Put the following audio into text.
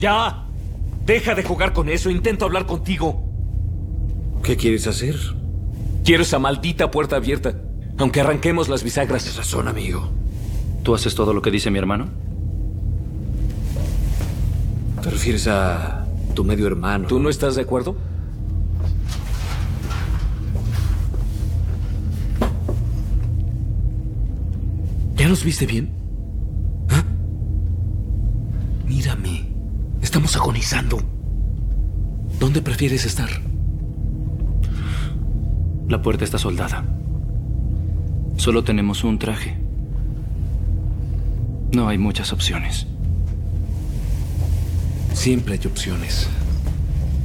¡Ya! Deja de jugar con eso. Intento hablar contigo. ¿Qué quieres hacer? Quiero esa maldita puerta abierta. Aunque arranquemos las bisagras. Tienes razón, amigo. ¿Tú haces todo lo que dice mi hermano? ¿Te refieres a tu medio hermano? ¿Tú no estás de acuerdo? ¿Ya nos viste bien? ¿Ah? Mírame. Estamos agonizando. ¿Dónde prefieres estar? La puerta está soldada. Solo tenemos un traje. No hay muchas opciones. Siempre hay opciones.